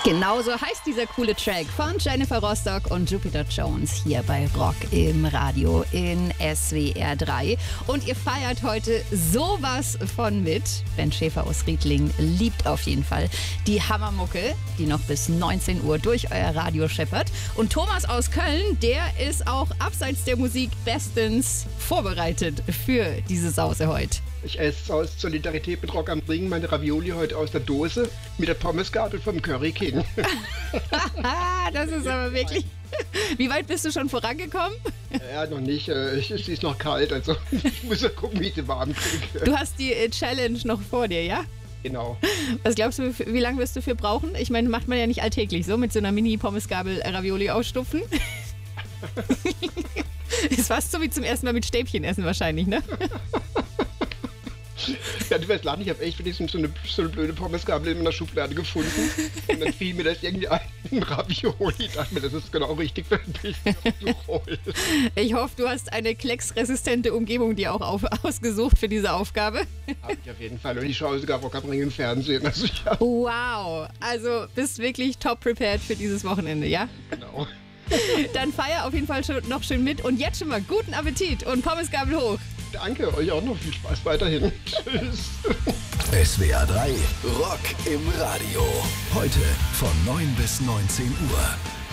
Genauso heißt dieser coole Track von Jennifer Rostock und Jupiter Jones hier bei Rock im Radio in SWR 3. Und ihr feiert heute sowas von mit. Ben Schäfer aus Riedling liebt auf jeden Fall die Hammermucke, die noch bis 19 Uhr durch euer Radio scheppert. Und Thomas aus Köln, der ist auch abseits der Musik bestens vorbereitet für diese Sause heute. Ich esse aus Solidarität mit Rock am Ring meine Ravioli heute aus der Dose mit der Pommesgabel vom Curry King. Das ist aber wirklich... Wie weit bist du schon vorangekommen? Ja, noch nicht. Sie ist noch kalt, also ich muss ja gucken, wie ich sie warm kriege. Du hast die Challenge noch vor dir, ja? Genau. Was glaubst du, wie lange wirst du für brauchen? Ich meine, macht man ja nicht alltäglich so, mit so einer Mini-Pommesgabel Ravioli ausstupfen. Ist fast so wie zum ersten Mal mit Stäbchen essen wahrscheinlich, ne? Ja, du wirst lachen, ich habe echt wenigstens so eine blöde Pommesgabel in meiner Schublade gefunden. Und dann fiel mir das irgendwie ein Ravioli. Ich dachte mir, das ist genau richtig für ein bisschen Roll. Ich hoffe, du hast eine klecksresistente Umgebung dir auch ausgesucht für diese Aufgabe. Hab ich auf jeden Fall. Und ich schaue sogar Rock am Ring im Fernsehen. Also, ja. Wow, also bist wirklich top prepared für dieses Wochenende, ja? Genau. Dann feier auf jeden Fall schon noch schön mit und jetzt schon mal guten Appetit und Pommesgabel hoch. Danke, euch auch noch viel Spaß weiterhin. Tschüss. SWR 3, Rock im Radio. Heute von 9 bis 19 Uhr.